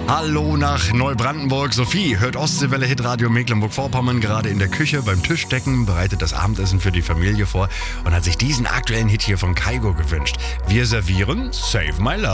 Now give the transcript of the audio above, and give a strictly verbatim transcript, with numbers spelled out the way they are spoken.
Hallo nach Neubrandenburg. Sophie hört Ostseewelle Hitradio Mecklenburg-Vorpommern gerade in der Küche beim Tischdecken, bereitet das Abendessen für die Familie vor und hat sich diesen aktuellen Hit hier von Kygo gewünscht. Wir servieren Save My Love.